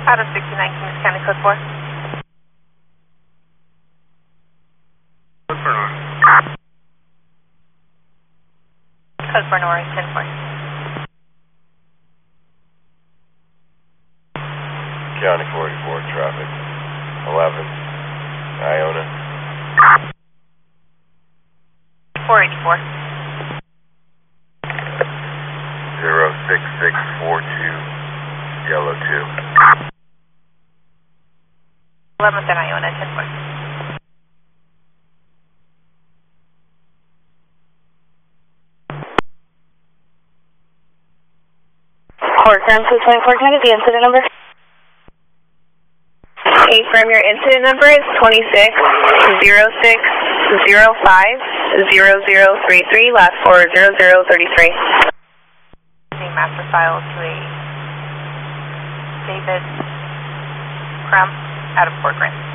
Out of 69, Kings County, code 4. Code for Nora. Code for Nora, 10-4. County 44, traffic. 11, Iona. 484. 06642, yellow 2. 11th and Iona, 10-4. Port Ground 224, can I get the incident number? Okay, from your incident number is 2606050033, last 40033. The master file to a David Crum out of Port Grant.